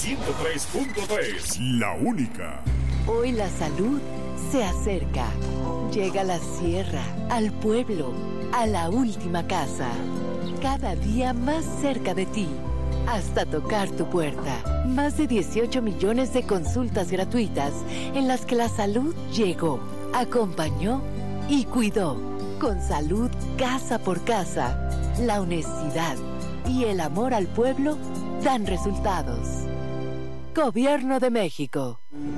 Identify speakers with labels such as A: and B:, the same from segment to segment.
A: 103.3, la única.
B: Hoy la salud se acerca. Llega a la sierra, al pueblo, a la última casa. Cada día más cerca de ti, hasta tocar tu puerta. Más de 18 millones de consultas gratuitas en las que la salud llegó, acompañó y cuidó. Con salud casa por casa, la honestidad y el amor al pueblo dan resultados. Gobierno de México.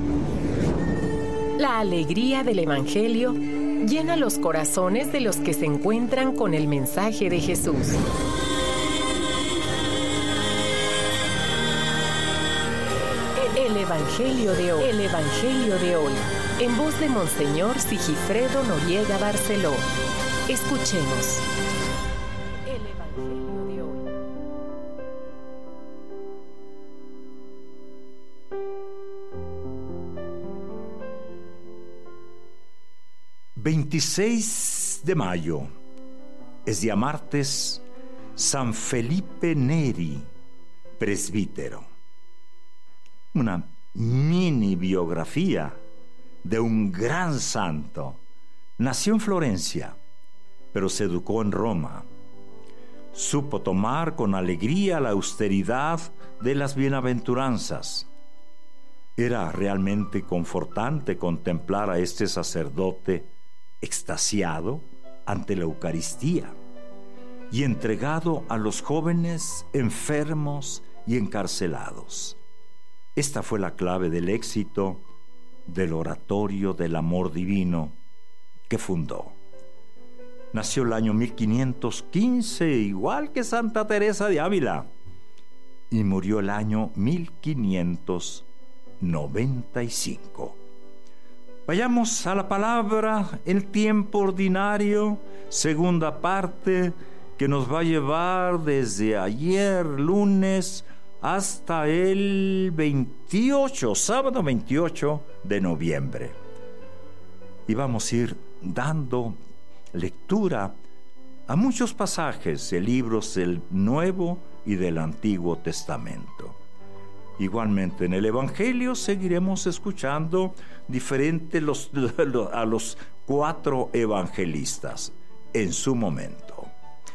C: La alegría del Evangelio llena los corazones de los que se encuentran con el mensaje de Jesús. El Evangelio de hoy. El Evangelio de hoy. En voz de Monseñor Sigifredo Noriega Barceló. Escuchemos. El Evangelio de hoy.
D: 26 de mayo es día martes, San Felipe Neri, presbítero. Una mini biografía de un gran santo. Nació en Florencia, pero se educó en Roma. Supo tomar con alegría la austeridad de las bienaventuranzas. Era realmente confortante contemplar a este sacerdote extasiado ante la Eucaristía y entregado a los jóvenes enfermos y encarcelados. Esta fue la clave del éxito del oratorio del amor divino que fundó. Nació el año 1515, igual que Santa Teresa de Ávila, y murió el año 1595. Vayamos a la palabra, el tiempo ordinario, segunda parte, que nos va a llevar desde ayer, lunes, hasta el 28, sábado 28 de noviembre. Y vamos a ir dando lectura a muchos pasajes de libros del Nuevo y del Antiguo Testamento. Igualmente en el Evangelio seguiremos escuchando a los 4 evangelistas en su momento.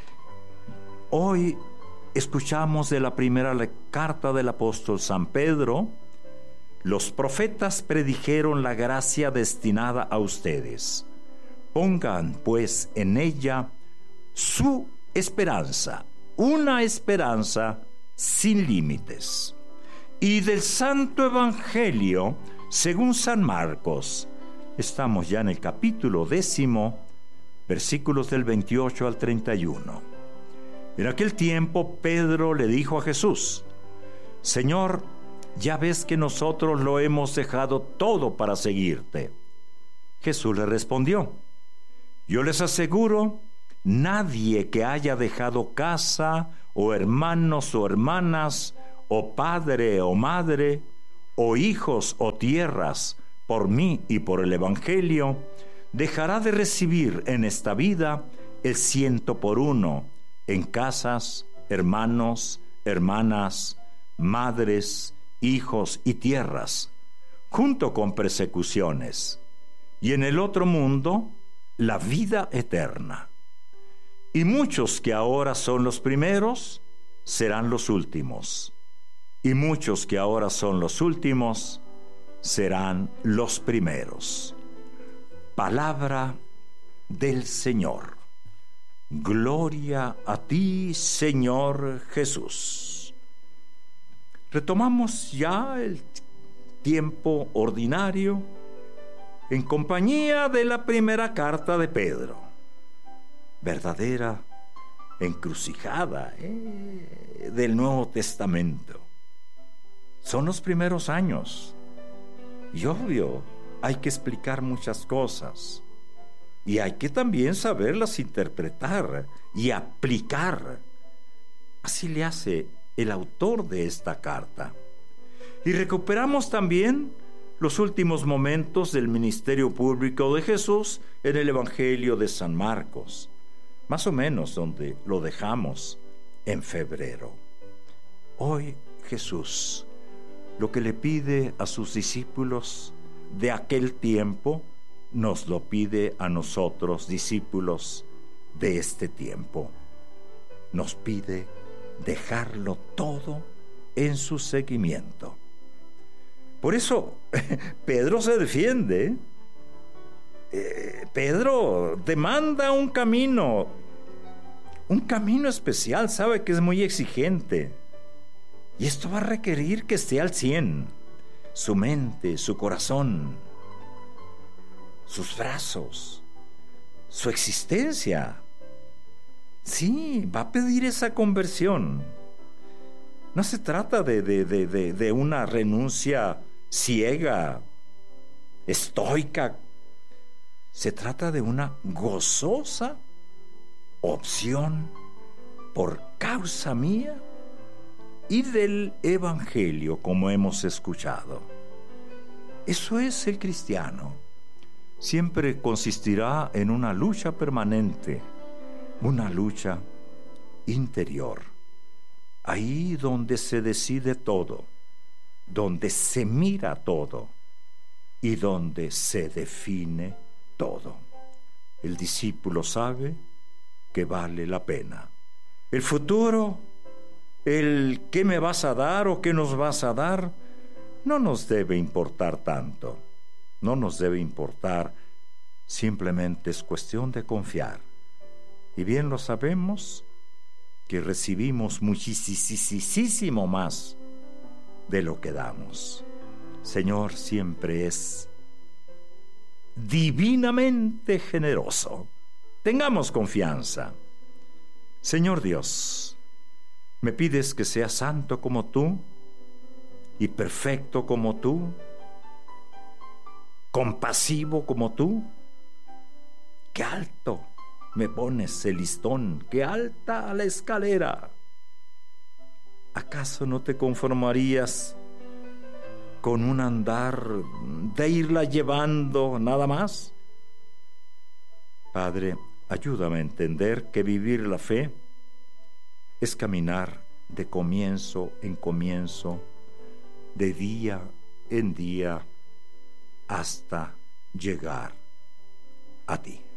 D: Hoy escuchamos de la primera carta del apóstol San Pedro: los profetas predijeron la gracia destinada a ustedes. Pongan pues en ella su esperanza, una esperanza sin límites. Y del Santo Evangelio según San Marcos, estamos ya en el capítulo 10, versículos del 28 al 31. En aquel tiempo Pedro le dijo a Jesús: Señor, ya ves que nosotros lo hemos dejado todo para seguirte. Jesús le respondió: yo les aseguro, nadie que haya dejado casa, o hermanos o hermanas, o padre o madre, o hijos o tierras, por mí y por el Evangelio, dejará de recibir en esta vida el 100 en casas, hermanos, hermanas, madres, hijos y tierras, junto con persecuciones, y en el otro mundo la vida eterna. Y muchos que ahora son los primeros serán los últimos, y muchos que ahora son los últimos serán los primeros. Palabra del Señor. Gloria a ti, Señor Jesús. Retomamos ya el tiempo ordinario en compañía de la primera carta de Pedro. Verdadera encrucijada del Nuevo Testamento. Son los primeros años. Y obvio, hay que explicar muchas cosas. Y hay que también saberlas interpretar y aplicar. Así le hace el autor de esta carta. Y recuperamos también los últimos momentos del ministerio público de Jesús en el Evangelio de San Marcos, más o menos donde lo dejamos en febrero. Hoy Jesús lo que le pide a sus discípulos de aquel tiempo, nos lo pide a nosotros, discípulos de este tiempo. Nos pide dejarlo todo en su seguimiento. Por eso Pedro se defiende. Pedro demanda un camino especial, sabe que es muy exigente. Y esto va a requerir que esté al 100, su mente, su corazón, sus brazos, su existencia. Sí, va a pedir esa conversión. No se trata de una renuncia ciega, estoica. Se trata de una gozosa opción por causa mía y del Evangelio, como hemos escuchado. Eso es el cristiano. Siempre consistirá en una lucha permanente, una lucha interior. Ahí donde se decide todo, donde se mira todo y donde se define todo. El discípulo sabe que vale la pena. El futuro, el qué me vas a dar o qué nos vas a dar, no nos debe importar tanto. No nos debe importar, simplemente es cuestión de confiar. Y bien lo sabemos, que recibimos muchísimo más de lo que damos. Señor siempre es divinamente generoso. Tengamos confianza. Señor Dios, me pides que sea santo como tú y perfecto como tú, compasivo como tú. ¡Qué alto me pones el listón! ¡Qué alta la escalera! ¿Acaso no te conformarías con un andar de irla llevando nada más? Padre, ayúdame a entender que vivir la fe es caminar de comienzo en comienzo, de día en día, hasta llegar a ti.